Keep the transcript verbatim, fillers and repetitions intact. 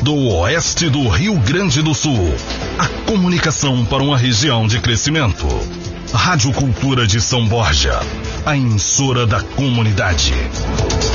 do oeste do Rio Grande do Sul. A comunicação para uma região de crescimento. Rádio Cultura de São Borja, a emissora da comunidade.